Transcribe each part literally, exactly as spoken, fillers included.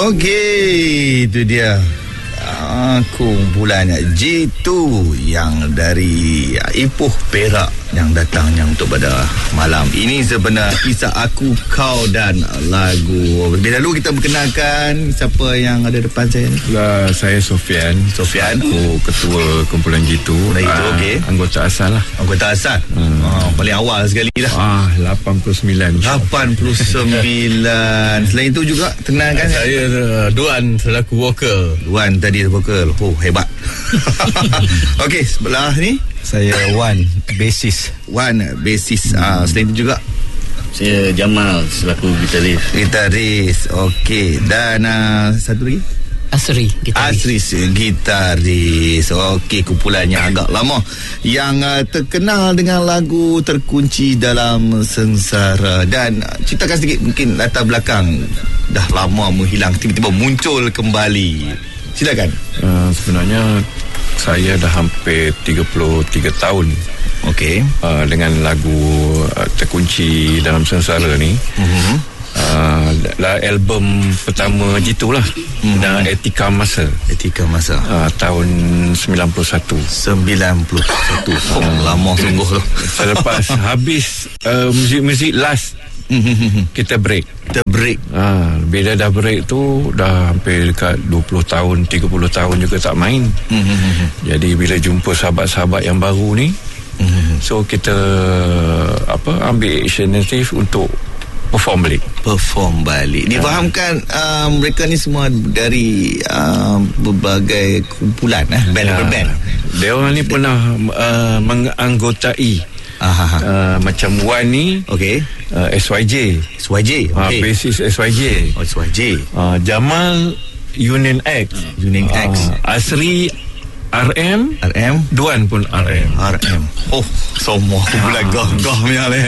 Okey, itu dia kumpulan G two yang dari Ipoh Perak yang datangnya untuk pada malam ini. Sebenar kisah aku, kau dan lagu. Lebih lalu kita perkenalkan siapa yang ada depan saya ni. Lah, saya Sofian. Sofian, aku ketua kumpulan G two. Uh, okay. Anggota asal lah. Anggota asal. Hmm. Oh, paling awal sekali dah. Ah, lapan puluh sembilan. lapan puluh sembilan. Selain itu juga kenalkan. Saya uh, Duan selaku vokal. Duan tadi vokal. Oh, hebat. Okey, sebelah ni saya Wan, basis. Wan, basis. Ah, selain itu juga saya Jamal selaku gitaris. Gitaris. Okey. Dan uh, satu lagi Asri, gitaris. Asri, gitaris. Okey, kumpulannya agak lama yang uh, terkenal dengan lagu Terkunci Dalam Sengsara. Dan uh, ceritakan sedikit mungkin latar belakang. Dah lama menghilang, tiba-tiba muncul kembali. Silakan. Uh, sebenarnya saya dah hampir tiga puluh tiga tahun. Okey. Uh, dengan lagu uh, Terkunci Dalam Sengsara ni. Uh-huh. Uh, lah album pertama gitulah. Mm-hmm. Dan Etika Masa. Etika Masa. Uh, tahun sembilan puluh satu. sembilan puluh satu. Oh, uh, lama sungguh tu. Selepas habis uh, muzik-muzik last, kita break. Kita break. Ha, bila dah break tu dah hampir dekat dua puluh tahun, tiga puluh tahun juga tak main. Jadi bila jumpa sahabat-sahabat yang baru ni, so kita apa ambil inisiatif untuk perform balik. Perform balik. Difahamkan uh, mereka ni semua dari uh, berbagai kumpulan eh, band-band. Ya, dia orang ni pernah uh, menganggotai Uh, macam Wan ni, okey, uh, S Y J. S Y J, okey. Uh, basis S Y J. Oh, S Y J. Uh, Jamal Union X. Union uh, X. Asri R M. R M. Duan pun R M. R M. Oh, semua kumpulan ah. gah-gah punya ni.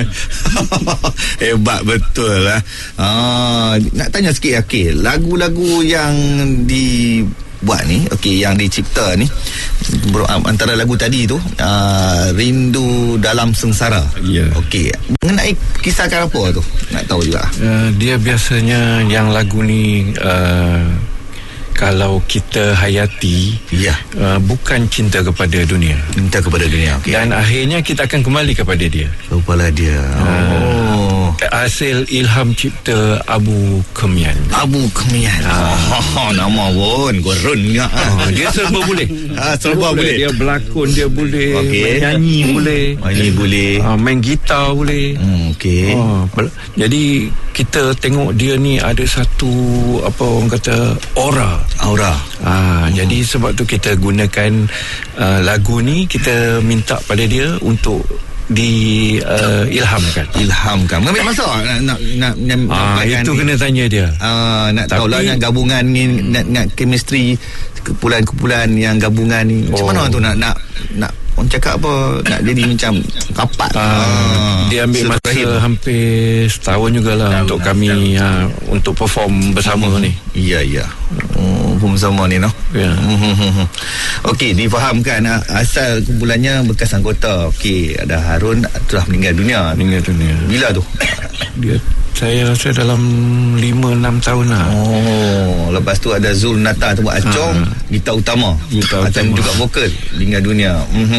Hebat betul lah. Ah, nak tanya sikit, okey, lagu-lagu yang di buat ni, okey, yang dicipta ni antara lagu tadi tu uh, Rindu Dalam Sengsara. Ya. Yeah. Okey, mengenai kisahkan apa tu? Nak tahu juga. Uh, dia biasanya yang lagu ni uh, kalau kita hayati, ya, uh, bukan cinta kepada dunia, cinta kepada dunia, okay. Dan akhirnya kita akan kembali kepada dia, kepada dia. Oh. Hasil ilham cipta Abu Kemian. Abu Kemian. Oh, nama pun Gurun juga. Oh, dia serba boleh. Ah, serba boleh. Dia berlakon dia boleh, okay. Menyanyi boleh, menyanyi boleh, uh, main gitar boleh. Hmm, okey. Oh, jadi kita tengok dia ni ada satu apa orang kata aura. Aura. Ah, hmm. Jadi sebab tu kita gunakan uh, lagu ni, kita minta pada dia untuk di uh, ilhamkan. Ilhamkan. Mengambil masa nak nak nak, nak ah, itu ni. Kena tanya dia. Ah, nak tahu lah gabungan ni, nak nak chemistry kumpulan-kumpulan yang gabungan ni. Macam oh. mana tu nak nak nak orang cakap apa, nak jadi macam rapat. Ah, ah, dia ambil masa terakhir. Hampir setahun jugalah setahun untuk lah, kami uh, untuk perform bersama hmm. ni. Ya, ya. Oh, perform bersama ni, no? Ya. Hmm. Okey, difahamkan asal kumpulannya bekas anggota. Okey, ada Harun telah meninggal dunia. Meninggal dunia. Bila tu? Dia saya rasa dalam lima enam tahun lah. Oh, lepas tu ada Zul Nata tu buat acong, ha. gitar utama. Gitar utama. Juga vokal, meninggal dunia.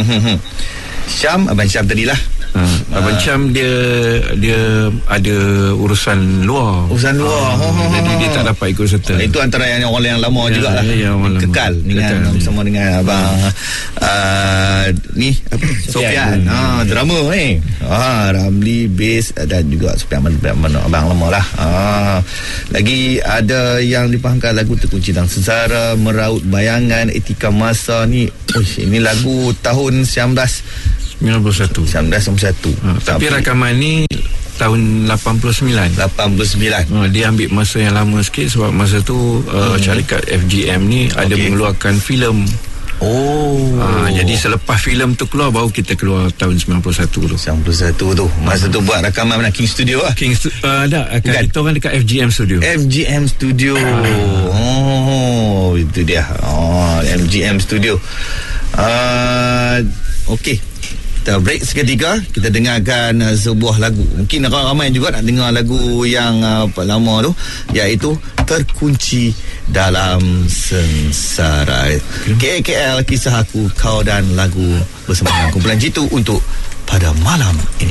Syam, Abang Syam tadilah. Ha. Abang ha. Syam dia dia ada urusan luar. Urusan luar. Ha. Oh. Jadi dia tak dapat ikut serta. Itu antara yang orang yang lama ya, jugalah. Ya, ya, kekal lama. dengan Kekal. bersama dengan abang uh, ni apa? Sofian. Ha, drama ni. Ha, Ramli bass dan juga Sofian abang lama lah. Ha. Lagi ada yang dipahamkan lagu Terkunci Dalam Sengsara, Meraut Bayangan, Etika Masa ni. Uish, ini lagu tahun sembilan belas sembilan puluh satu. sembilan belas sembilan puluh satu. Ha, tapi, tapi rakaman ni tahun lapan puluh sembilan. lapan puluh sembilan. Ha, dia ambil masa yang lama sikit sebab masa tu uh, hmm. syarikat F G M ni okay. ada mengeluarkan filem. Oh. Ha, jadi selepas filem tu keluar baru kita keluar tahun sembilan puluh satu tu. sembilan puluh satu tu. Masa tu buat rakaman mana? King Studio lah. King Studio. Uh, tak. Kita orang dekat F G M Studio. F G M Studio. Oh, itu dia. Oh, F G M Studio. Uh, Okey. Kita break seketika, kita dengarkan uh, sebuah lagu. Mungkin ramai juga nak dengar lagu yang uh, lama tu, iaitu Terkunci Dalam Sengsara. K K L, Kisah Aku, Kau dan Lagu bersama dengan kumpulan Jitu untuk pada malam ini.